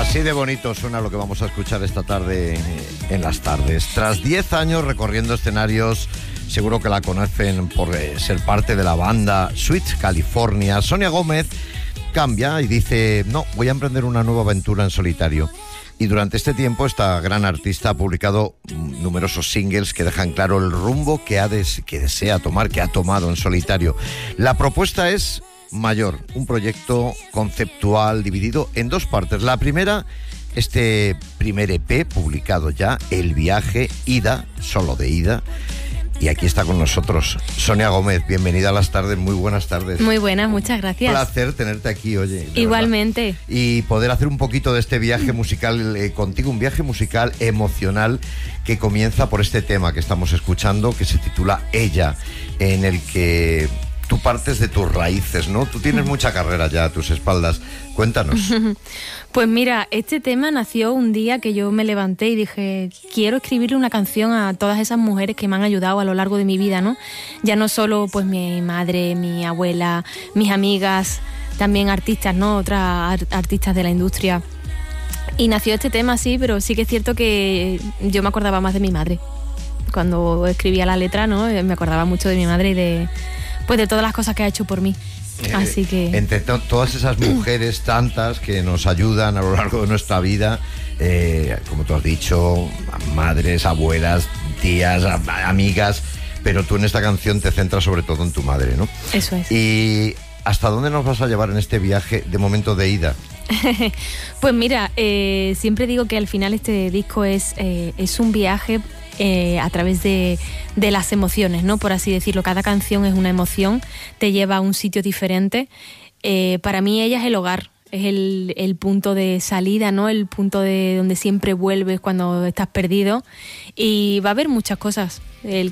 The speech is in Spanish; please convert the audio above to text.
Así de bonito suena lo que vamos a escuchar esta tarde en las tardes. Tras 10 años recorriendo escenarios, seguro que la conocen por ser parte de la banda Sweet California, Sonia Gómez cambia y dice: no, voy a emprender una nueva aventura en solitario. Y durante este tiempo esta gran artista ha publicado numerosos singles que dejan claro el rumbo que desea tomar, que ha tomado en solitario. La propuesta es Mayor, un proyecto conceptual dividido en dos partes. La primera, este primer EP publicado ya, El Viaje, Ida, solo de ida. Y aquí está con nosotros Sonia Gómez. Bienvenida a las tardes, muy buenas tardes. Muy buenas, muchas gracias. Un placer tenerte aquí, oye. Igualmente. Verdad. Y poder hacer un poquito de este viaje musical contigo, un viaje musical emocional que comienza por este tema que estamos escuchando, que se titula Ella, en el que tú partes de tus raíces, ¿no? Tú tienes mucha carrera ya a tus espaldas. Cuéntanos. Pues mira, este tema nació un día que yo me levanté y dije, quiero escribirle una canción a todas esas mujeres que me han ayudado a lo largo de mi vida, ¿no? Ya no solo pues mi madre, mi abuela, mis amigas, también artistas, ¿no? Otras artistas de la industria. Y nació este tema así, pero sí que es cierto que yo me acordaba más de mi madre. Cuando escribía la letra, ¿no? Me acordaba mucho de mi madre y de todas las cosas que ha hecho por mí. Así que entre todas esas mujeres tantas que nos ayudan a lo largo de nuestra vida, como tú has dicho, madres, abuelas, tías, amigas, pero tú en esta canción te centras sobre todo en tu madre, ¿no? Eso es. ¿Y hasta dónde nos vas a llevar en este viaje de momento de ida? Pues mira, siempre digo que al final este disco es un viaje a través de las emociones, ¿no? Por así decirlo, cada canción es una emoción, te lleva a un sitio diferente. Para mí ella es el hogar, es el punto de salida, ¿no? El punto de donde siempre vuelves cuando estás perdido. Y va a haber muchas cosas. El